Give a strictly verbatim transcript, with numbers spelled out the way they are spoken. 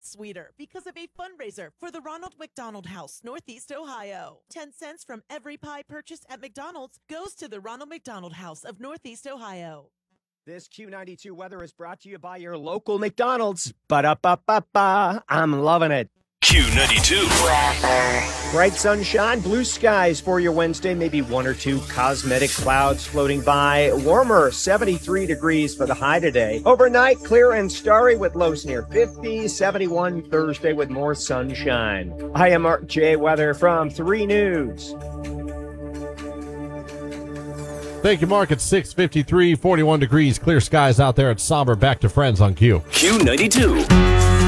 sweeter because of a fundraiser for the Ronald McDonald House, Northeast Ohio. ten cents from every pie purchased at McDonald's goes to the Ronald McDonald House of Northeast Ohio. This Q ninety-two weather is brought to you by your local McDonald's. Ba-da-ba-ba-ba. I'm loving it. Q ninety-two. Weather. Bright sunshine, blue skies for your Wednesday. Maybe one or two cosmetic clouds floating by. Warmer, seventy-three degrees for the high today. Overnight, clear and starry with lows near fifty. seventy-one Thursday with more sunshine. I am Mark J. Weather from three News. Thank you, Mark. It's six fifty-three, forty-one degrees, clear skies out there at Somber. Back to Friends on Q. Q ninety-two.